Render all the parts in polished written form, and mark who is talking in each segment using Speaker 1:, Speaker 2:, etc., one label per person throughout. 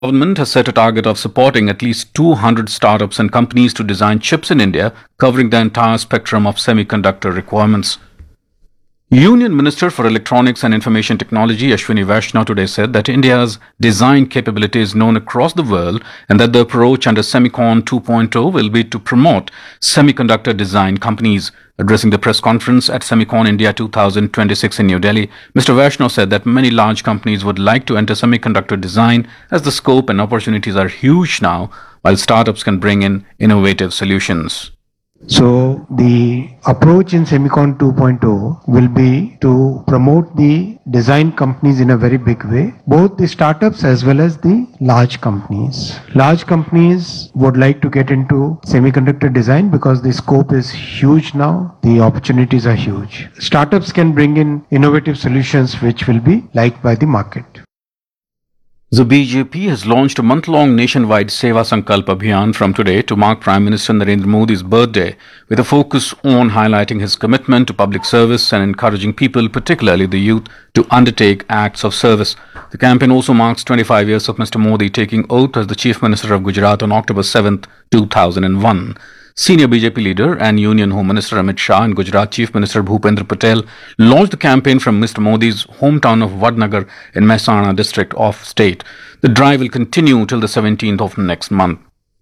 Speaker 1: Government has set a target of supporting at least 200 startups and companies to design chips in India, covering the entire spectrum of semiconductor requirements. Union Minister for Electronics and Information Technology Ashwini Vaishnaw today said that India's design capability is known across the world and that the approach under Semicon 2.0 will be to promote semiconductor design companies. Addressing the press conference at Semicon India 2026 in New Delhi, Mr. Vaishnaw said that many large companies would like to enter semiconductor design as the scope and opportunities are huge now, while startups can bring in innovative solutions.
Speaker 2: So the approach in Semicon 2.0 will be to promote the design companies in a very big way, both the startups as well as the large companies. Large companies would like to get into semiconductor design because the scope is huge now, the opportunities are huge. Startups can bring in innovative solutions which will be liked by the market.
Speaker 1: The BJP has launched a month-long nationwide Seva Sankalp Abhiyan from today to mark Prime Minister Narendra Modi's birthday, with a focus on highlighting his commitment to public service and encouraging people, particularly the youth, to undertake acts of service. The campaign also marks 25 years of Mr. Modi taking oath as the Chief Minister of Gujarat on October 7, 2001. Senior BJP leader and Union Home Minister Amit Shah and Gujarat Chief Minister Bhupendra Patel launched the campaign from Mr. Modi's hometown of Vadnagar in Mehsana district of state. The drive will continue till the 17th of next month.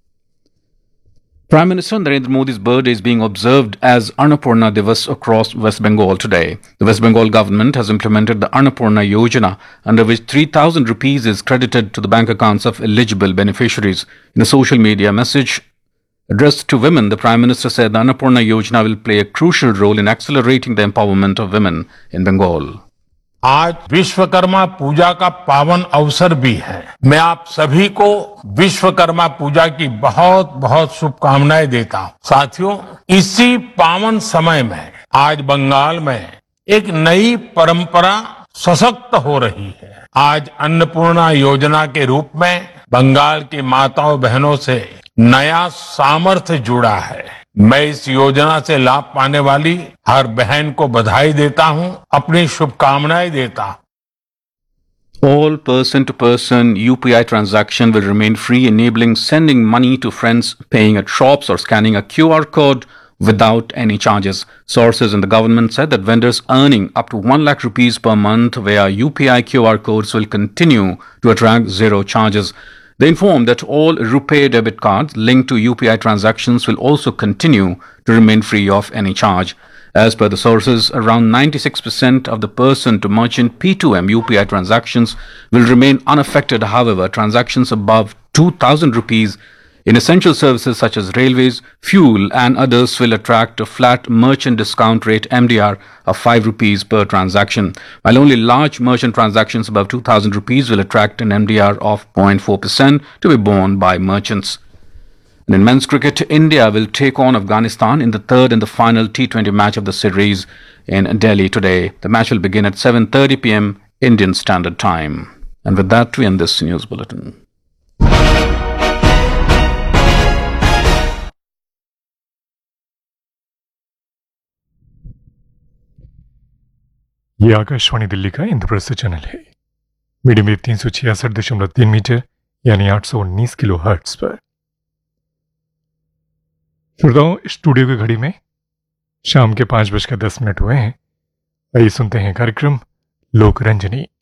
Speaker 1: Prime Minister Narendra Modi's birthday is being observed as Annapurna Divas across West Bengal today. The West Bengal government has implemented the Annapurna Yojana, under which 3,000 rupees is credited to the bank accounts of eligible beneficiaries. In a social media message addressed to women, the Prime Minister said the Annapurna Yojana will play a crucial role in accelerating the empowerment of women in Bengal.
Speaker 3: आज विश्वकर्मा पूजा का पावन अवसर भी है। मैं आप सभी को विश्वकर्मा पूजा की बहुत बहुत शुभकामनाएं देता हूं। साथियों, इसी पावन समय में आज बंगाल में एक नई परंपरा सशक्त हो रही है। आज अन्नपूर्णा योजना के रूप में बंगाल की माताओं बहनों से नया सामर्थ्य जुड़ा है। मैं इस योजना से लाभ पाने वाली हर बहन को बधाई देता हूं, अपनी शुभकामनाएं देता हूं।
Speaker 1: All person-to-person UPI transaction will remain free, enabling sending money to friends, paying at shops or scanning a QR code without any charges. Sources in the government said that vendors earning up to 1 lakh rupees per month via UPI QR codes will continue to attract zero charges. They informed that all RuPay debit cards linked to UPI transactions will also continue to remain free of any charge. As per the sources, around 96% of the person-to-merchant P2M UPI transactions will remain unaffected. However, transactions above 2,000 rupees in essential services such as railways, fuel and others will attract a flat merchant discount rate MDR of 5 rupees per transaction, while only large merchant transactions above 2,000 rupees will attract an MDR of 0.4% to be borne by merchants. And in men's cricket, India will take on Afghanistan in the third and the final T20 match of the series in Delhi today. The match will begin at 7:30 p.m. Indian Standard Time. And with that, we end this news bulletin.
Speaker 4: ये आकाशवाणी दिल्ली का Indraprastha channel है। Medium wave 366.3 metre यानी 819 kilo hertz पर। श्रोताओं, studio की घड़ी में शाम के 5:10 हुए हैं। आइए सुनते हैं कार्यक्रम लोक रंजनी।